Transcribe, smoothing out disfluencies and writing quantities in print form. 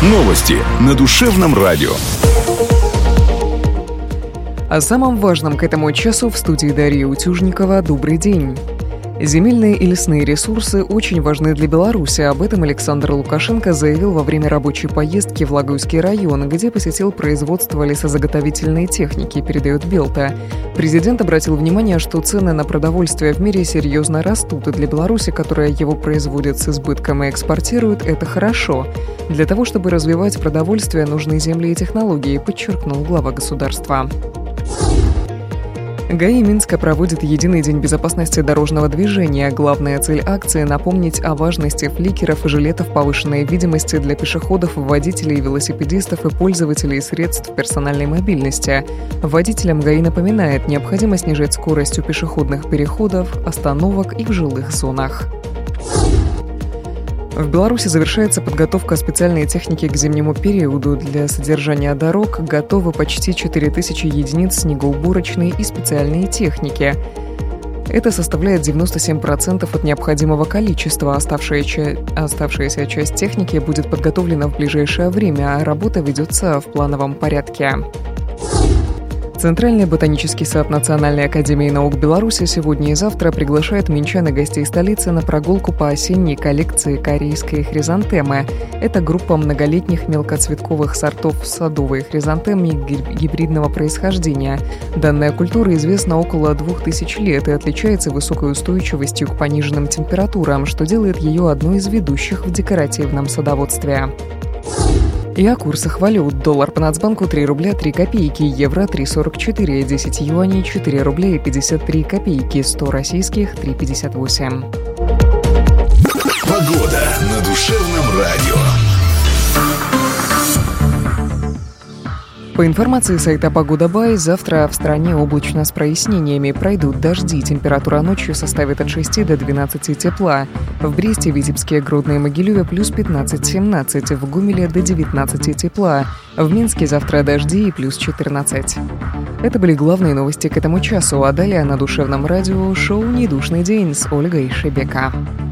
Новости на Душевном радио. О самом важном к этому часу в студии Дарья Утюжникова. Добрый день. Земельные и лесные ресурсы очень важны для Беларуси. Об этом Александр Лукашенко заявил во время рабочей поездки в Лагойский район, где посетил производство лесозаготовительной техники, передает Белта. Президент обратил внимание, что цены на продовольствие в мире серьезно растут, и для Беларуси, которая его производит с избытком и экспортирует, это хорошо. Для того, чтобы развивать продовольствие, нужны земли и технологии, подчеркнул глава государства. ГАИ Минска проводит единый день безопасности дорожного движения. Главная цель акции – напомнить о важности фликеров и жилетов повышенной видимости для пешеходов, водителей, велосипедистов и пользователей средств персональной мобильности. Водителям ГАИ напоминает, необходимо снижать скорость у пешеходных переходов, остановок и в жилых зонах. В Беларуси завершается подготовка специальной техники к зимнему периоду. Для содержания дорог готовы почти 4000 единиц снегоуборочной и специальной техники. Это составляет 97% от необходимого количества. Оставшаяся часть техники будет подготовлена в ближайшее время, а работа ведется в плановом порядке. Центральный ботанический сад Национальной академии наук Беларуси сегодня и завтра приглашает минчан и гостей столицы на прогулку по осенней коллекции корейской хризантемы. Это группа многолетних мелкоцветковых сортов садовой хризантемы гибридного происхождения. Данная культура известна около 2000 лет и отличается высокой устойчивостью к пониженным температурам, что делает ее одной из ведущих в декоративном садоводстве. И о курсах валют. Доллар по Нацбанку 3 рубля 3 копейки, евро 3,44, 10 юаней 4 рубля и 53 копейки, 100 российских 3,58. Погода на Душевном радио. По информации сайта «Погода.бай», завтра в стране облачно с прояснениями, пройдут дожди. Температура ночью составит от 6 до 12 тепла. В Бресте, Витебске, Гродно и Могилеве плюс 15-17, в Гомеле до 19 тепла. В Минске завтра дожди и плюс 14. Это были главные новости к этому часу, а далее на Душевном радио шоу «Недушный день» с Ольгой Шебека.